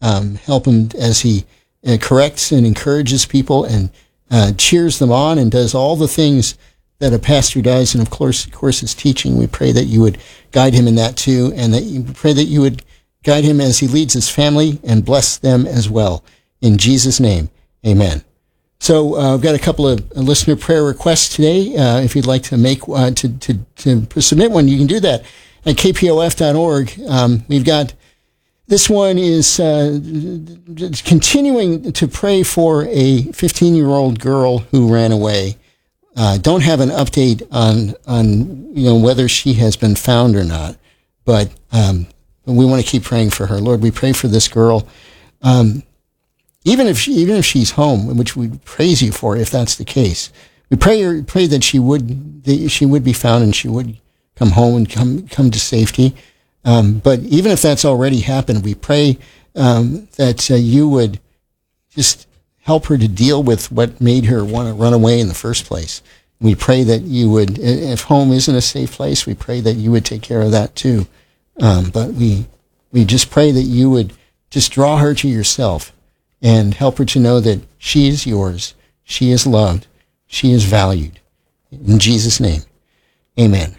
Help him as he corrects and encourages people and cheers them on and does all the things that a pastor does, and of course his teaching. We pray that you would guide him in that too, and that you pray that you would guide him as he leads his family and bless them as well. In Jesus' name, amen. So I've got a couple of listener prayer requests today. If you'd like to make to submit one, you can do that at kpof.org. We've got this one is continuing to pray for a 15-year-old girl who ran away. Don't have an update on whether she has been found or not, but we want to keep praying for her. Lord, we pray for this girl. Even if she's home, which we praise you for, if that's the case, we pray that she would be found and she would come home and come to safety. But even if that's already happened, we pray that you would just help her to deal with what made her want to run away in the first place. We pray that you would, if home isn't a safe place, we pray that you would take care of that too. But we just pray that you would just draw her to yourself and help her to know that she is yours, she is loved, she is valued. In Jesus' name, amen.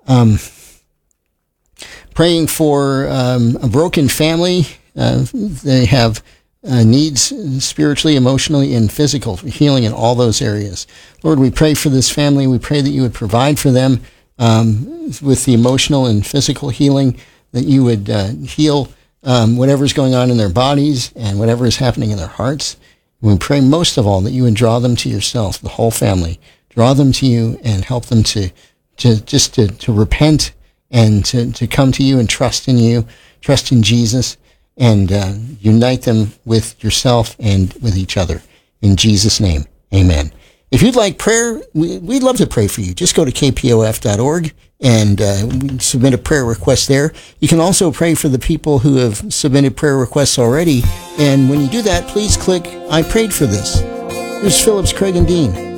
Praying for a broken family. They have needs spiritually, emotionally, and physical healing in all those areas. Lord, we pray for this family. We pray that you would provide for them with the emotional and physical healing, that you would heal whatever's going on in their bodies and whatever is happening in their hearts. We pray most of all that you would draw them to yourself, the whole family. Draw them to you and help them to repent and to come to you and trust in you, trust in Jesus, and unite them with yourself and with each other. In Jesus' name, amen. If you'd like prayer, we'd love to pray for you. Just go to kpof.org and submit a prayer request there. You can also pray for the people who have submitted prayer requests already. And when you do that, please click I prayed for this. Here's Phillips, Craig, and Dean.